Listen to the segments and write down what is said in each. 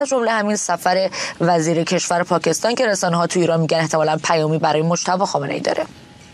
از جمله همین سفر وزیر کشور پاکستان که رسانه‌ها تو ایران میگن احتمالاً پیامی برای مجتبی خامنه‌ای داره.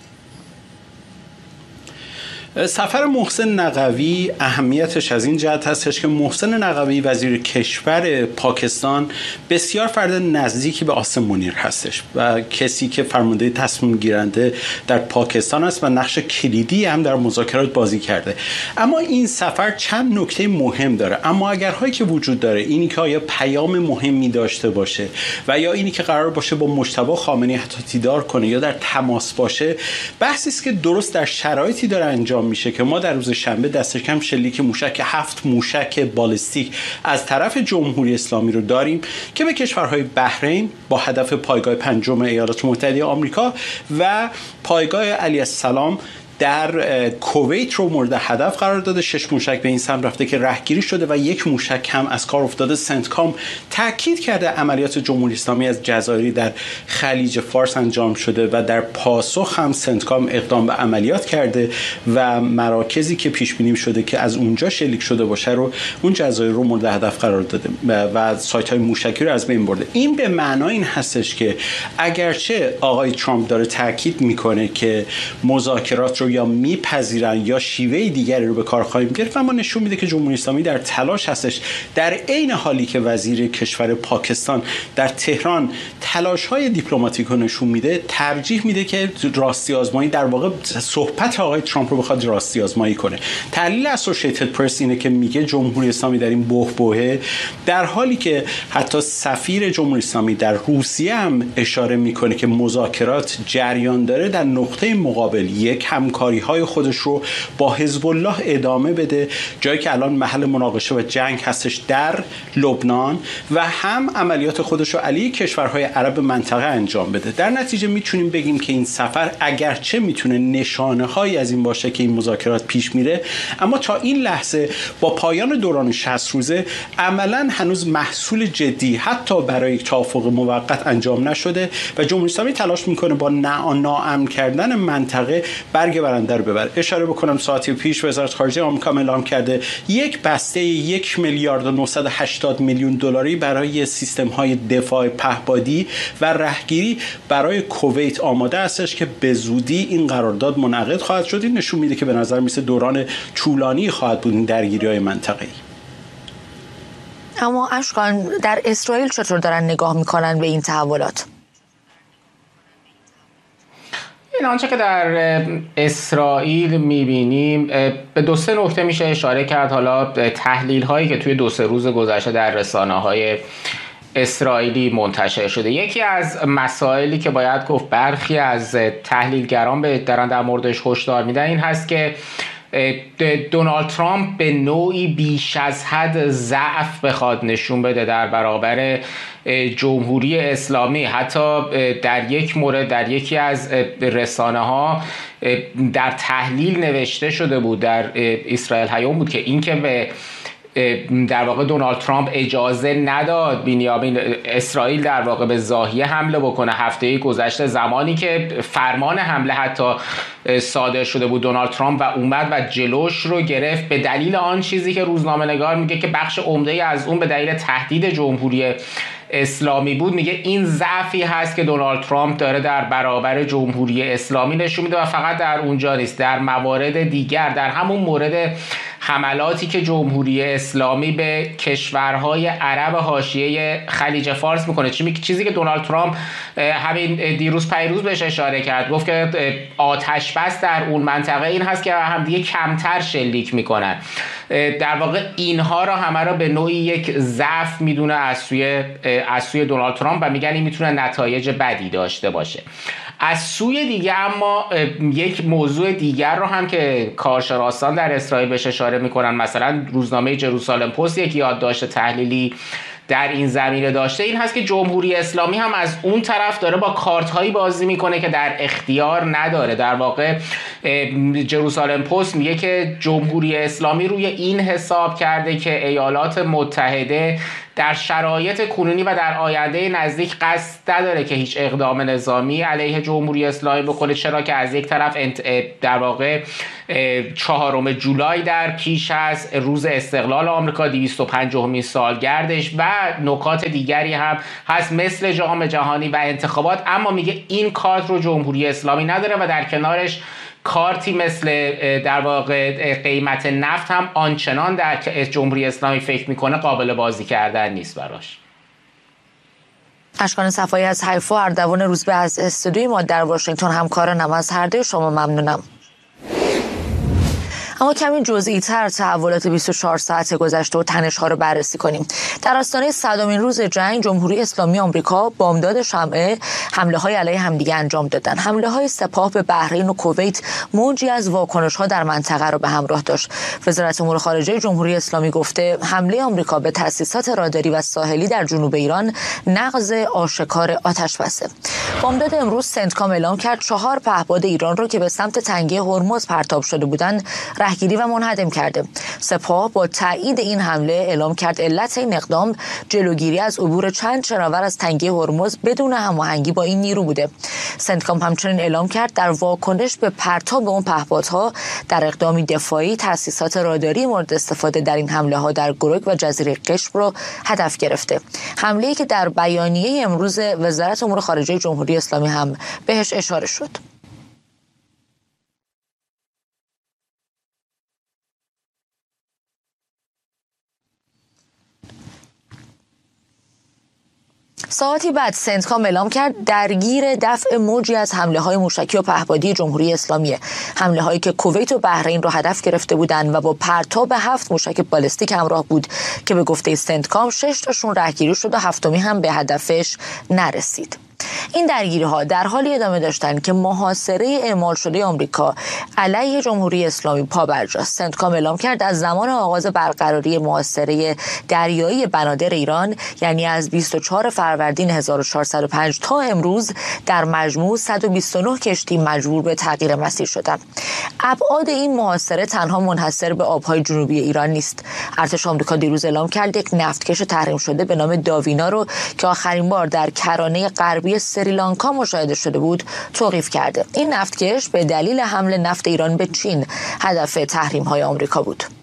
سفر محسن نقوی اهمیتش از این جهت هستش که محسن نقوی وزیر کشور پاکستان بسیار فرد نزدیکی به عاصم منیر هستش و کسی که فرمانده تصمیم گیرنده در پاکستان است و نقش کلیدی هم در مذاکرات بازی کرده. اما این سفر چند نکته مهم داره، اما اگرهایی که وجود داره اینی که آیا پیام مهمی داشته باشه و یا اینی که قرار باشه با مجتبی خامنه‌ای حتی دیدار کنه یا در تماس باشه، بحثی است که درست در شرایطی داره انجام میشه که ما در روز شنبه دست کم شلیک موشک 7 موشک بالستیک از طرف جمهوری اسلامی رو داریم که به کشورهای بحرین با هدف پایگاه پنجم ایالات متحده آمریکا و پایگاه علی السلام در کویت رو مورد هدف قرار داده. 6 موشک به این سمت رفته که رهگیری شده و 1 موشک هم از کار افتاده. سنتکام تاکید کرده عملیات جمهوری اسلامی از جزایری در خلیج فارس انجام شده و در پاسخ هم سنتکام اقدام به عملیات کرده و مراکزی که پیش بینی شده که از اونجا شلیک شده باشه رو اون جزایر رو مورد هدف قرار داده و سایت های موشکی رو از بین برده. این به معنای این هستش که اگرچه آقای ترامپ داره تاکید میکنه که مذاکرات رو یا میپذیرن یا شیوه دیگری رو به کار خواهیم گرفت، اما نشون میده که جمهوری اسلامی در تلاش هستش در عین حالی که وزیر کشور پاکستان در تهران تلاش‌های دیپلماتیک رو نشون میده، ترجیح میده که راستی آزمایی در واقع صحبت آقای ترامپ رو بخواد راستی آزمایی کنه. تحلیل اسوسییتد پرس اینه که میگه جمهوری اسلامی در این بحبوحه، در حالی که حتی سفیر جمهوری اسلامی در روسیه هم اشاره میکنه که مذاکرات جریان داره، در نقطه مقابل یک همکاری‌های خودش رو با حزب الله ادامه بده، جایی که الان محل مناقشه و جنگ هستش در لبنان، و هم عملیات خودش رو علیه کشورهای عرب منطقه انجام بده. در نتیجه میتونیم بگیم که این سفر اگرچه میتونه نشانه‌هایی از این باشه که این مذاکرات پیش میره، اما تا این لحظه با پایان دوران 60 روزه عملاً هنوز محصول جدی حتی برای یک توافق موقت انجام نشده و جمهوری اسلامی تلاش میکنه با ناامن کردن منطقه برگ برنده رو ببره. اشاره بکنم ساعتی پیش وزارت خارجه آمریکا اعلام کرده یک بسته 1 میلیارد و 980 میلیون دلاری برای سیستم‌های دفاع پهپادی و رهگیری برای کویت آماده استش که به زودی این قرارداد منعقد خواهد شد. این نشون میده که به نظر میسه دوران طولانی خواهد بود این درگیری‌های منطقه‌ای. اما اشکان، در اسرائیل چطور دارن نگاه میکنن به این تحولات؟ این آنچه که در اسرائیل میبینیم به 2-3 نکته میشه اشاره کرد. حالا تحلیل هایی که توی 2-3 روز گذشته در رسانه های اسرائیلی منتشر شده، یکی از مسائلی که باید گفت برخی از تحلیلگران دارن در موردش هشدار میدن این هست که دونالد ترامپ به نوعی بیش از حد ضعف بخواد نشون بده در برابر جمهوری اسلامی. حتی در یک مورد در یکی از رسانه ها در تحلیل نوشته شده بود، در اسرائیل هیوم بود، که این که به در واقع دونالد ترامپ اجازه نداد بنیامین اسرائیل در واقع به ضاحیه حمله بکنه. هفته گذشته زمانی که فرمان حمله حتی صادر شده بود، دونالد ترامپ و اومد و جلوش رو گرفت به دلیل آن چیزی که روزنامه‌نگار میگه که بخش عمده از اون به دلیل تهدید جمهوری اسلامی بود. میگه این ضعفی هست که دونالد ترامپ داره در برابر جمهوری اسلامی نشون میده و فقط در اونجا نیست، در موارد دیگر، در همون مورد حملاتی که جمهوری اسلامی به کشورهای عرب حاشیه خلیج فارس میکنه، چیزی که دونالد ترامپ همین دیروز پیروز بهش اشاره کرد، گفت که آتش بس در اون منطقه این هست که همدیگه کمتر شلیک میکنن. در واقع اینها را همه را به نوعی یک ضعف میدونه از سوی دونالد ترامپ و میگن این میتونه نتایج بدی داشته باشه. از سوی دیگه اما یک موضوع دیگر رو هم که کارشناسان در اسرائیل بهش اشاره میکنن، مثلا روزنامه جروسالم پست یک یادداشت تحلیلی در این زمینه داشته، این هست که جمهوری اسلامی هم از اون طرف داره با کارت هایی بازی میکنه که در اختیار نداره. در واقع جروسالم پست میگه که جمهوری اسلامی روی این حساب کرده که ایالات متحده در شرایط کنونی و در آینده نزدیک قصد نداره که هیچ اقدام نظامی علیه جمهوری اسلامی بکنه، چرا که از یک طرف در واقع 4 جولای در پیش هست، روز استقلال آمریکا، 250مین سالگردش و نکات دیگری هم هست مثل جام جهانی و انتخابات، اما میگه این کارت رو جمهوری اسلامی نداره و در کنارش کارتی مثل در واقع قیمت نفت هم آنچنان در جمهوری اسلامی فکر میکنه قابل بازی کردن نیست براش. اشکان صفایی از حیفا، اردوان روزبه از استودیوی ما در واشنگتن، همکارانم از هر دوی شما ممنونم. اما کمی جزئی تر تحولات 24 ساعت گذشته و تنش‌ها رو بررسی کنیم. در آستانه 100مین روز جنگ، جمهوری اسلامی آمریکا بامداد شمعه حمله‌های علیه همدیگه انجام دادن. حمله‌های سپاه به بحرین و کویت موجی از واکنش‌ها در منطقه رو به همراه داشت. وزارت امور خارجه جمهوری اسلامی گفته حمله آمریکا به تأسیسات راداری و ساحلی در جنوب ایران نقض آشکار آتش‌بسه. بامداد امروز سنتکام اعلام کرد 4 پهپاد ایران رو که به سمت تنگه هرمز پرتاب شده بودند رهگیری و منهدم کرده. سپاه با تایید این حمله اعلام کرد علت این اقدام جلوگیری از عبور چند شناور از تنگه هرمز بدون هماهنگی با این نیرو بوده. سنتکام همچنین اعلام کرد در واکنش به پرتاب اون پهپادها در اقدامی دفاعی تأسیسات راداری مورد استفاده در این حمله ها در گرگ و جزیره قشم رو هدف گرفته. حمله‌ای که در بیانیه امروز وزارت امور خارجه جمهوری اسلامی هم بهش اشاره شد. ساعتی بعد سنتکام اعلام کرد درگیر دفع موجی از حمله‌های موشکی و پهپادی جمهوری اسلامی. حمله‌هایی که کویت و بحرین را هدف گرفته بودند و با پرتاب 7 موشک بالستیک همراه بود که به گفته سنتکام 6 تاشون رهگیری شد و 7می هم به هدفش نرسید. این درگیری‌ها در حالی ادامه داشتند که محاصره اعمال شده آمریکا علیه جمهوری اسلامی پابرجاست. سنتکام اعلام کرد از زمان آغاز برقراری محاصره دریایی بنادر ایران، یعنی از 24 فروردین 1405 تا امروز، در مجموع 129 کشتی مجبور به تغییر مسیر شدند. ابعاد این محاصره تنها منحصر به آبهای جنوبی ایران نیست. ارتش آمریکا دیروز اعلام کرد یک نفتکش تحریم شده به نام داوینا رو که آخرین بار در کرانه غربی سریلانکا مشاهده شده بود توقیف کرده. این نفتکش به دلیل حمل نفت ایران به چین هدف تحریم‌های آمریکا بود.